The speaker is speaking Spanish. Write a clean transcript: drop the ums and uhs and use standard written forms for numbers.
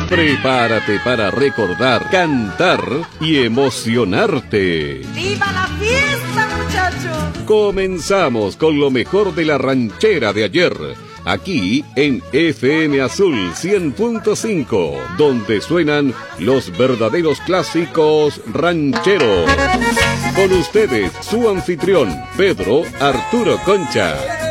Prepárate para recordar, cantar y emocionarte. ¡Viva la fiesta, muchachos! Comenzamos con lo mejor de la ranchera de ayer, aquí en FM Azul 100.5, donde suenan los verdaderos clásicos rancheros. Con ustedes, su anfitrión, Pedro Arturo Concha.